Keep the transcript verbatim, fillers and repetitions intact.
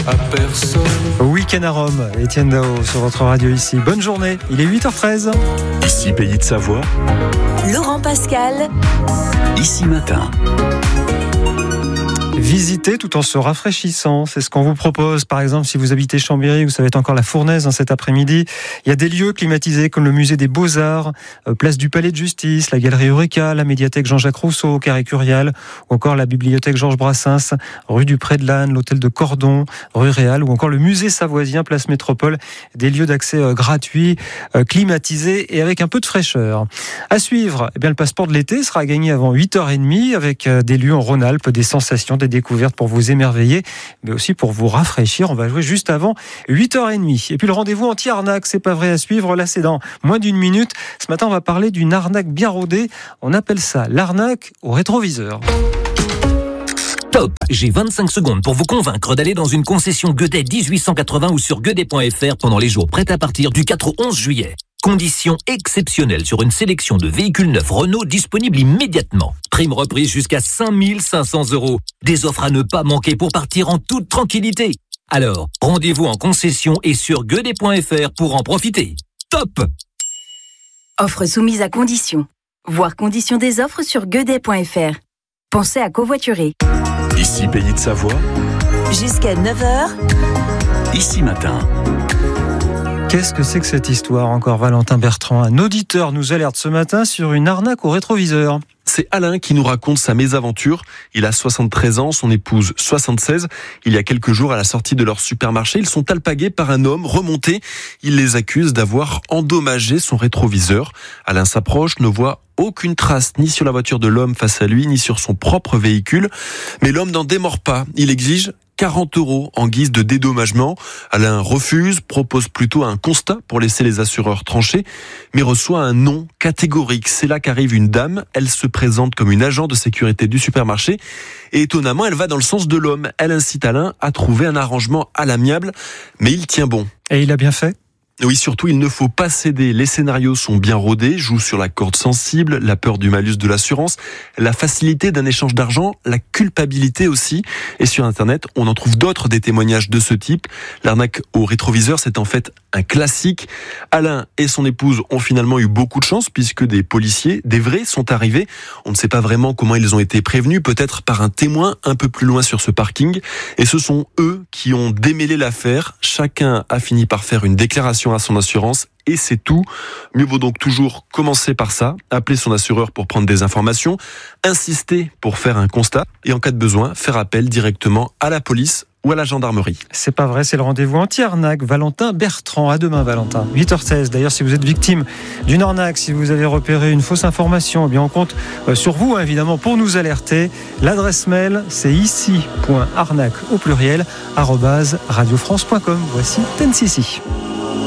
à personne. Week-end à Rome, Étienne Dao sur votre radio ici. Bonne journée, il est huit heures treize. Ici Pays de Savoie. Laurent Pascal. Ici Matin. Visiter tout en se rafraîchissant, c'est ce qu'on vous propose. Par exemple, si vous habitez Chambéry, vous savez encore la fournaise hein, cet après-midi. Il y a des lieux climatisés comme le musée des Beaux-Arts, euh, place du Palais de Justice, la galerie Eureka, la médiathèque Jean-Jacques Rousseau au Carré Curial, ou encore la bibliothèque Georges Brassens, rue du Pré de l'Âne, l'hôtel de Cordon, rue Réal, ou encore le musée savoisien, place Métropole. Des lieux d'accès euh, gratuits, euh, climatisés et avec un peu de fraîcheur. À suivre, eh bien, le passeport de l'été sera gagné avant huit heures trente avec euh, des lieux en Rhône-Alpes, des sensations, des découvertes pour vous émerveiller, mais aussi pour vous rafraîchir. On va jouer juste avant huit heures trente. Et puis le rendez-vous anti-arnaque, c'est pas vrai à suivre. Là, c'est dans moins d'une minute. Ce matin, on va parler d'une arnaque bien rodée. On appelle ça l'arnaque au rétroviseur. Top, j'ai vingt-cinq secondes pour vous convaincre d'aller dans une concession Gueudet dix-huit cent quatre-vingts ou sur gueudet point f r pendant les jours prêts à partir du quatre au onze juillet. Conditions exceptionnelles sur une sélection de véhicules neufs Renault disponibles immédiatement. Prime reprise jusqu'à cinq mille cinq cents euros. Des offres à ne pas manquer pour partir en toute tranquillité. Alors, rendez-vous en concession et sur gueudet point f r pour en profiter. Top! Offre soumise à conditions. Voir conditions des offres sur gueudet point f r. Pensez à covoiturer. Ici Pays de Savoie. Jusqu'à neuf heures. Ici Matin. Qu'est-ce que c'est que cette histoire encore, Valentin Bertrand? Un auditeur nous alerte ce matin sur une arnaque au rétroviseur. C'est Alain qui nous raconte sa mésaventure. Il a soixante-treize ans, son épouse soixante-seize. Il y a quelques jours, à la sortie de leur supermarché, ils sont alpagués par un homme remonté. Il les accuse d'avoir endommagé son rétroviseur. Alain s'approche, ne voit aucune trace ni sur la voiture de l'homme face à lui, ni sur son propre véhicule. Mais l'homme n'en démord pas. Il exige quarante euros en guise de dédommagement. Alain refuse, propose plutôt un constat pour laisser les assureurs trancher, mais reçoit un non catégorique. C'est là qu'arrive une dame. Elle se présente comme une agent de sécurité du supermarché et étonnamment, elle va dans le sens de l'homme. Elle incite Alain à trouver un arrangement à l'amiable, mais il tient bon. Et il a bien fait ? Oui, surtout, il ne faut pas céder. Les scénarios sont bien rodés, jouent sur la corde sensible, la peur du malus de l'assurance, la facilité d'un échange d'argent, la culpabilité aussi. Et sur Internet, on en trouve d'autres des témoignages de ce type. L'arnaque au rétroviseur, c'est en fait un classique. Alain et son épouse ont finalement eu beaucoup de chance puisque des policiers, des vrais, sont arrivés. On ne sait pas vraiment comment ils ont été prévenus, peut-être par un témoin un peu plus loin sur ce parking. Et ce sont eux qui ont démêlé l'affaire. Chacun a fini par faire une déclaration à son assurance et c'est tout. Mieux vaut donc toujours commencer par ça, appeler son assureur pour prendre des informations, insister pour faire un constat et en cas de besoin, faire appel directement à la police ou à la gendarmerie. C'est pas vrai, c'est le rendez-vous anti-arnaque. Valentin Bertrand, à demain Valentin. huit heures seize. D'ailleurs, si vous êtes victime d'une arnaque, si vous avez repéré une fausse information, eh bien on compte sur vous hein, évidemment pour nous alerter. L'adresse mail, c'est ici point arnaque au pluriel arobase radiofrance point com. Voici Ten Sissi.